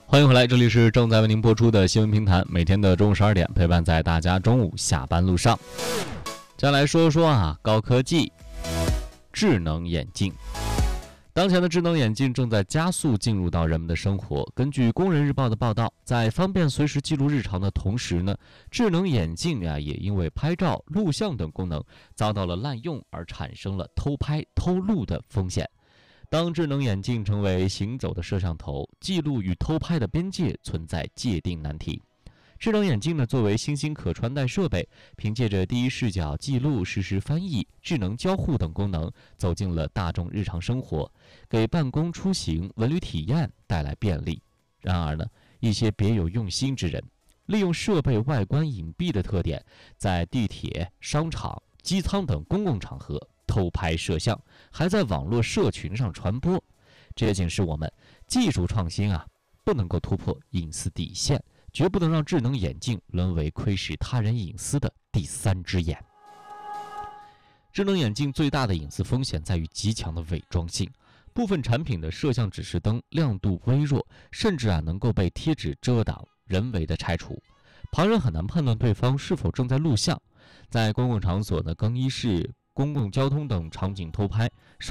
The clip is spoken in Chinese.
欢迎回来，这里是正在为您播出的新闻评谈，每天的中午12点，陪伴在大家中午下班路上。再来说说高科技，智能眼镜。当前的智能眼镜正在加速进入到人们的生活。根据工人日报的报道，在方便随时记录日常的同时呢，智能眼镜也因为拍照、录像等功能遭到了滥用，而产生了偷拍、偷录的风险。当智能眼镜成为行走的摄像头，记录与偷拍的边界存在界定难题。智能眼镜呢，作为新兴可穿戴设备，凭借着第一视角记录、实时翻译、智能交互等功能，走进了大众日常生活，给办公、出行、文旅体验带来便利。然而呢，一些别有用心之人，利用设备外观隐蔽的特点，在地铁、商场、机舱等公共场合偷拍摄像，还在网络社群上传播。这也警示我们，技术创新不能够突破隐私底线，绝不能让智能眼镜沦为窥视他人隐私的第三只眼。智能眼镜最大的隐私风险在于极强的伪装性，部分产品的摄像指示灯亮度微弱，甚至能够被贴纸遮挡，人为的拆除，旁人很难判断对方是否正在录像。在公共场所的更衣室、公共交通等场景偷拍，